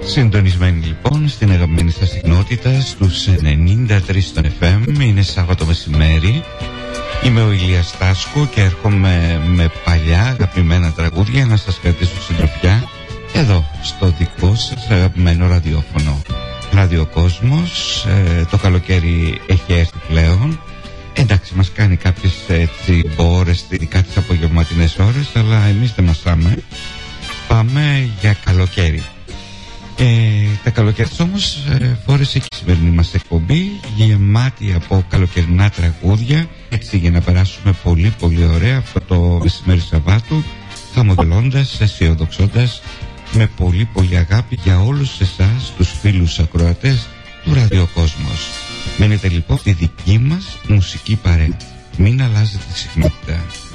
Συντονισμένοι λοιπόν στην αγαπημένη σας συχνότητα στους 93 των FM. Είναι Σάββατο μεσημέρι. Είμαι ο Ηλίας Τάσκο και έρχομαι με παλιά αγαπημένα τραγούδια να σας κρατήσω συντροφιά εδώ στο δικό σας αγαπημένο ραδιόφωνο. Ραδιοκόσμος. Το καλοκαίρι έχει έρθει πλέον. Εντάξει, μας κάνει κάποιες έτσι ώρες, ειδικά τις απογευματινές ώρες, αλλά εμείς δεν μασάμε. Πάμε για καλοκαίρι. Τα καλοκαίρια όμως φόρεσε και η σημερινή μας εκπομπή γεμάτη από καλοκαιρινά τραγούδια, έτσι για να περάσουμε πολύ πολύ ωραία αυτό το μεσημέρι Σαββάτου, χαμογελώντας, αισιοδοξώντας, με πολύ πολύ αγάπη για όλους εσάς τους φίλους ακροατές του Ραδιοκόσμος. Μένετε λοιπόν στη δική μας μουσική παρέα. Μην αλλάζετε συχνότητα.